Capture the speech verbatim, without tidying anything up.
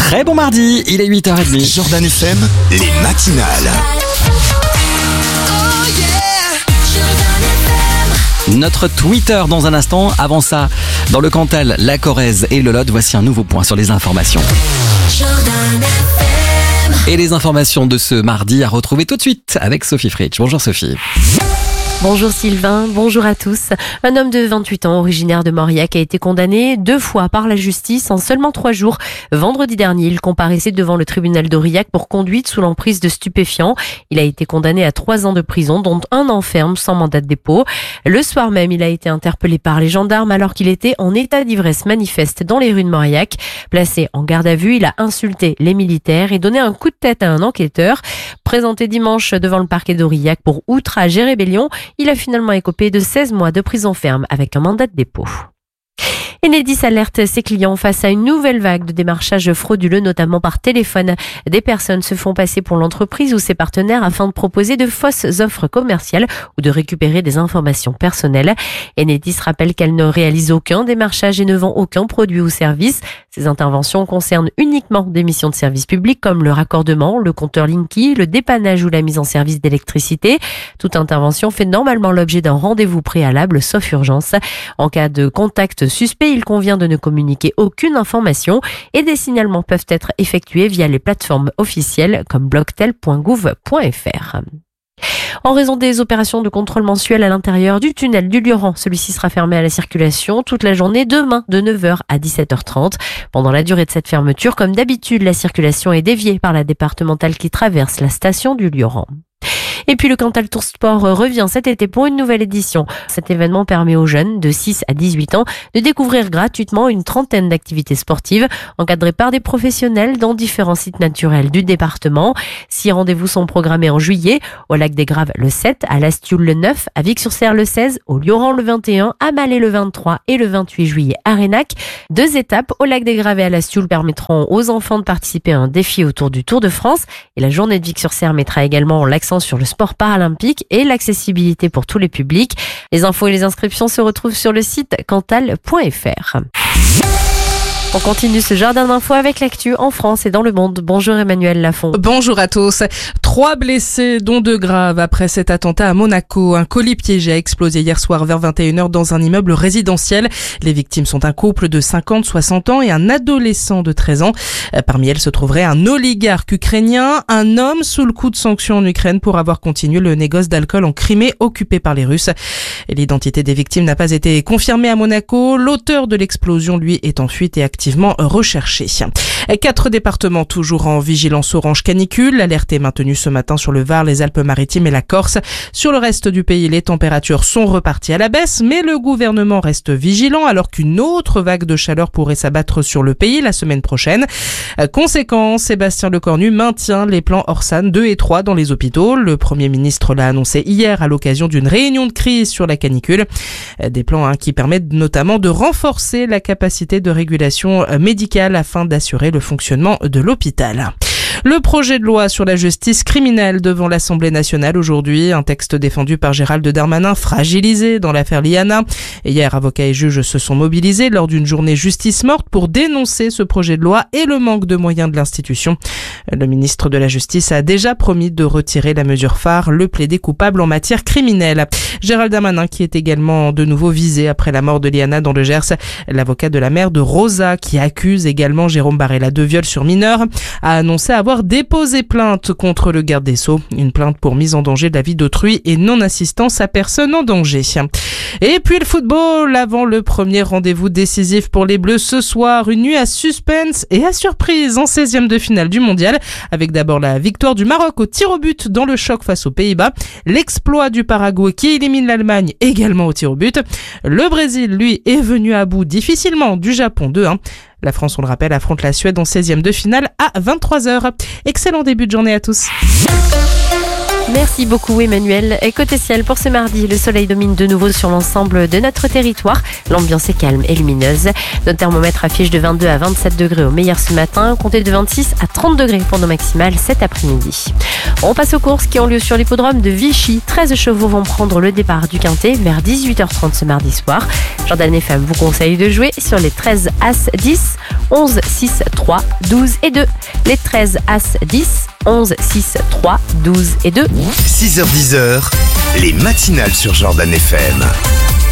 Très bon mardi, il est huit heures trente. Jordan F M, les matinales. Notre Twitter dans un instant. Avant ça, dans le Cantal, la Corrèze et le Lot, voici un nouveau point sur les informations. Et les informations de ce mardi à retrouver tout de suite avec Sophie Fritsch. Bonjour Sophie. Bonjour Sylvain, bonjour à tous. Un homme de vingt-huit ans, originaire de Mauriac, a été condamné deux fois par la justice en seulement trois jours. Vendredi dernier, il comparaissait devant le tribunal d'Aurillac pour conduite sous l'emprise de stupéfiants. Il a été condamné à trois ans de prison, dont un an ferme sans mandat de dépôt. Le soir même, il a été interpellé par les gendarmes alors qu'il était en état d'ivresse manifeste dans les rues de Mauriac. Placé en garde à vue, il a insulté les militaires et donné un coup de tête à un enquêteur. Présenté dimanche devant le parquet d'Aurillac pour outrage et rébellion, il a finalement écopé de seize mois de prison ferme avec un mandat de dépôt. Enedis alerte ses clients face à une nouvelle vague de démarchage frauduleux, notamment par téléphone. Des personnes se font passer pour l'entreprise ou ses partenaires afin de proposer de fausses offres commerciales ou de récupérer des informations personnelles. Enedis rappelle qu'elle ne réalise aucun démarchage et ne vend aucun produit ou service. Ces interventions concernent uniquement des missions de service public comme le raccordement, le compteur Linky, le dépannage ou la mise en service d'électricité. Toute intervention fait normalement l'objet d'un rendez-vous préalable, sauf urgence. En cas de contact suspect, il convient de ne communiquer aucune information et des signalements peuvent être effectués via les plateformes officielles comme bloctel point gouv point f r. En raison des opérations de contrôle mensuel à l'intérieur du tunnel du Lioran, celui-ci sera fermé à la circulation toute la journée demain de neuf heures à dix-sept heures trente. Pendant la durée de cette fermeture, comme d'habitude, la circulation est déviée par la départementale qui traverse la station du Lioran. Et puis le Cantal Tour Sport revient cet été pour une nouvelle édition. Cet événement permet aux jeunes de six à dix-huit ans de découvrir gratuitement une trentaine d'activités sportives encadrées par des professionnels dans différents sites naturels du département. Six rendez-vous sont programmés en juillet, au Lac des Graves le sept, à Lastioule le neuf, à Vic-sur-Cère le seize, au Lioran le vingt et un, à Malais le vingt-trois et le vingt-huit juillet à Renac. Deux étapes au Lac des Graves et à Lastioule permettront aux enfants de participer à un défi autour du Tour de France. Et la journée de Vic-sur-Cère mettra également l'accent sur le sport paralympique et l'accessibilité pour tous les publics. Les infos et les inscriptions se retrouvent sur le site cantal point f r. On continue ce jardin d'infos avec l'actu en France et dans le monde. Bonjour Emmanuel Lafont. Bonjour à tous. Trois blessés, dont deux graves, après cet attentat à Monaco. Un colis piégé a explosé hier soir vers vingt et une heures dans un immeuble résidentiel. Les victimes sont un couple de cinquante à soixante ans et un adolescent de treize ans. Parmi elles se trouverait un oligarque ukrainien, un homme sous le coup de sanctions en Ukraine pour avoir continué le négoce d'alcool en Crimée occupé par les Russes. Et l'identité des victimes n'a pas été confirmée à Monaco. L'auteur de l'explosion, lui, est en fuite et activement recherché. Quatre départements toujours en vigilance orange canicule. L'alerte est maintenue ce matin sur le Var, les Alpes-Maritimes et la Corse. Sur le reste du pays, les températures sont reparties à la baisse, mais le gouvernement reste vigilant alors qu'une autre vague de chaleur pourrait s'abattre sur le pays la semaine prochaine. Conséquence, Sébastien Lecornu maintient les plans Orsan deux et trois dans les hôpitaux. Le Premier ministre l'a annoncé hier à l'occasion d'une réunion de crise sur la canicule. Des plans hein, qui permettent notamment de renforcer la capacité de régulation médicale afin d'assurer le fonctionnement de l'hôpital. Le projet de loi sur la justice criminelle devant l'Assemblée nationale aujourd'hui, un texte défendu par Gérald Darmanin fragilisé dans l'affaire Liana. Hier, avocats et juges se sont mobilisés lors d'une journée justice morte pour dénoncer ce projet de loi et le manque de moyens de l'institution. Le ministre de la Justice a déjà promis de retirer la mesure phare, le plaider coupable en matière criminelle. Gérald Darmanin qui est également de nouveau visé après la mort de Liana dans le Gers. L'avocat de la mère de Rosa, qui accuse également Jérôme Barella de viol sur mineur, a annoncé avoir déposé plainte contre le garde des Sceaux. Une plainte pour mise en danger de la vie d'autrui et non-assistance à personne en danger. Et puis le football, avant le premier rendez-vous décisif pour les Bleus ce soir, une nuit à suspense et à surprise en seizième de finale du mondial, avec d'abord la victoire du Maroc au tir au but dans le choc face aux Pays-Bas, l'exploit du Paraguay qui élimine l'Allemagne également au tir au but. Le Brésil, lui, est venu à bout difficilement du Japon deux un. La France, on le rappelle, affronte la Suède en seizième de finale à vingt-trois heures. Excellent début de journée à tous. Merci beaucoup Emmanuel. Et côté ciel, pour ce mardi, le soleil domine de nouveau sur l'ensemble de notre territoire. L'ambiance est calme et lumineuse. Notre thermomètre affiche de vingt-deux à vingt-sept degrés au meilleur ce matin, comptez de vingt-six à trente degrés pour nos maximales cet après-midi. On passe aux courses qui ont lieu sur l'hippodrome de Vichy. treize chevaux vont prendre le départ du Quintet vers dix-huit heures trente ce mardi soir. Jordan F M vous conseille de jouer sur les treize As dix, onze, six, trois, douze et deux. Les treize As dix, onze, six, trois, douze et deux. six heures dix, les matinales sur Jordan F M.